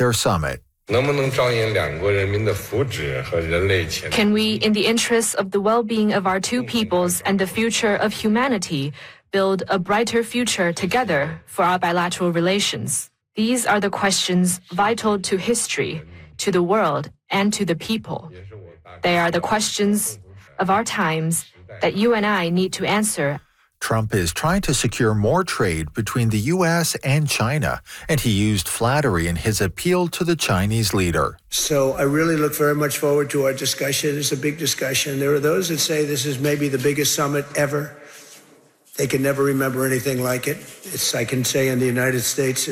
their summit. Can we, in the interests of the well-being of our two peoples and the future of humanity, build a brighter future together for our bilateral relations? These are the questions vital to history, to the world, and to the people. They are the questions of our times that you and I need to answer. Trump is trying to secure more trade between the U.S. and China, and he used flattery in his appeal to the Chinese leader. So I really look very much forward to our discussion. It's a big discussion. There are those that say this is maybe the biggest summit ever. They can never remember anything like it. I can say in the United States,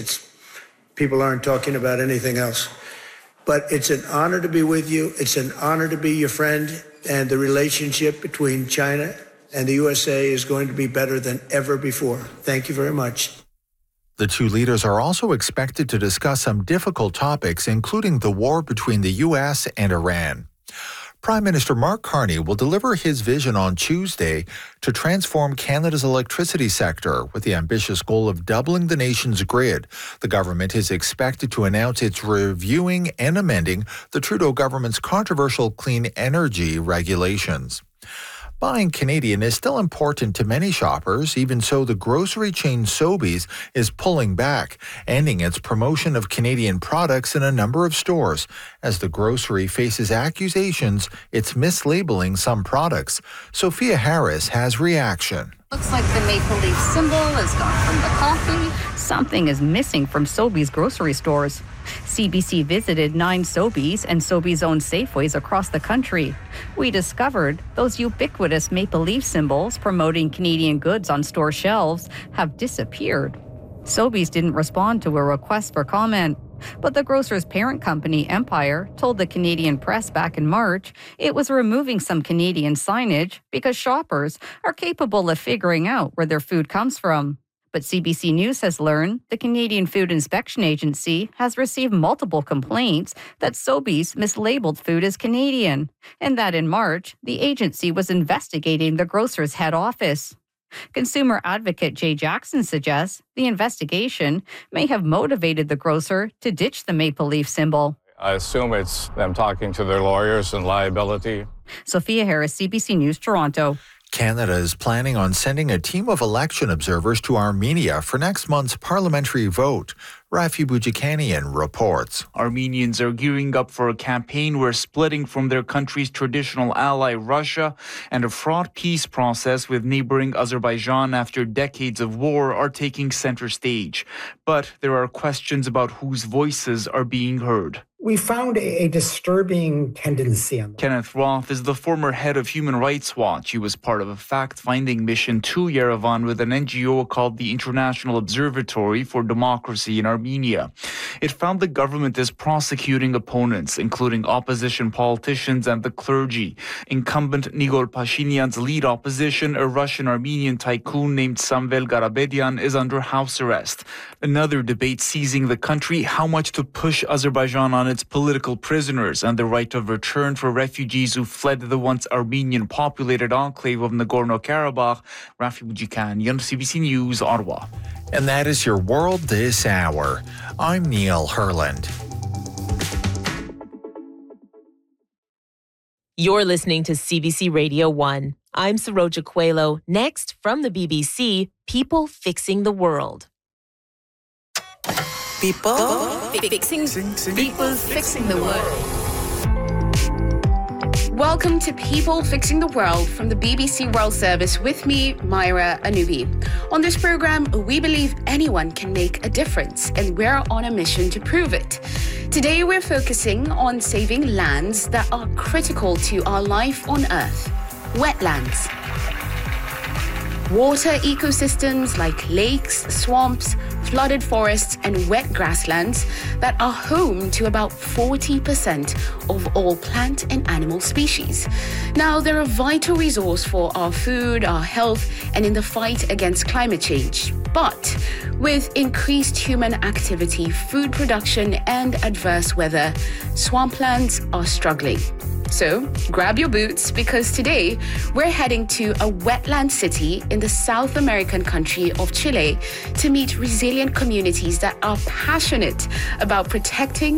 people aren't talking about anything else. But it's an honor to be with you. It's an honor to be your friend. And the relationship between China and the USA is going to be better than ever before. Thank you very much. The two leaders are also expected to discuss some difficult topics, including the war between the U.S. and Iran. Prime Minister Mark Carney will deliver his vision on Tuesday to transform Canada's electricity sector with the ambitious goal of doubling the nation's grid. The government is expected to announce it's reviewing and amending the Trudeau government's controversial clean energy regulations. Buying Canadian is still important to many shoppers. Even so, the grocery chain Sobeys is pulling back, ending its promotion of Canadian products in a number of stores, as the grocery faces accusations it's mislabeling some products. Sophia Harris has reaction. Looks like the maple leaf symbol is gone from the coffee. Something is missing from Sobeys grocery stores. CBC visited 9 Sobeys and Sobeys-owned Safeways across the country. We discovered those ubiquitous maple leaf symbols promoting Canadian goods on store shelves have disappeared. Sobeys didn't respond to a request for comment, but the grocer's parent company, Empire, told the Canadian press back in March it was removing some Canadian signage because shoppers are capable of figuring out where their food comes from. But CBC News has learned the Canadian Food Inspection Agency has received multiple complaints that Sobeys mislabeled food as Canadian, and that in March, the agency was investigating the grocer's head office. Consumer advocate Jay Jackson suggests the investigation may have motivated the grocer to ditch the maple leaf symbol. I assume it's them talking to their lawyers and liability. Sophia Harris, CBC News, Toronto. Canada is planning on sending a team of election observers to Armenia for next month's parliamentary vote. Rafi Boudjikanian reports. Armenians are gearing up for a campaign where splitting from their country's traditional ally Russia and a fraught peace process with neighboring Azerbaijan after decades of war are taking center stage. But there are questions about whose voices are being heard. We found a disturbing tendency. Kenneth Roth is the former head of Human Rights Watch. He was part of a fact-finding mission to Yerevan with an NGO called the International Observatory for Democracy in Armenia. It found the government is prosecuting opponents, including opposition politicians and the clergy. Incumbent Nikol Pashinyan's lead opposition, a Russian-Armenian tycoon named Samvel Garabedian, is under house arrest. Another debate seizing the country, how much to push Azerbaijan on its political prisoners and the right of return for refugees who fled the once Armenian-populated enclave of Nagorno-Karabakh. Rafi Boudjikanian, CBC News, Ottawa. And that is your World This Hour. I'm Neil Herland. You're listening to CBC Radio 1. I'm Saroja Coelho. Next, from the BBC, People Fixing the World. People fixing the world. Welcome to People Fixing the World from the BBC World Service with me, Myra Anubi. On this program, we believe anyone can make a difference, and we're on a mission to prove it. Today, we're focusing on saving lands that are critical to our life on Earth: wetlands. Water ecosystems like lakes, swamps, flooded forests, and wet grasslands that are home to about 40% of all plant and animal species. Now, they're a vital resource for our food, our health, and in the fight against climate change. But with increased human activity, food production, and adverse weather, swamplands are struggling. So grab your boots, because today we're heading to a wetland city in the South American country of Chile to meet resilient communities that are passionate about protecting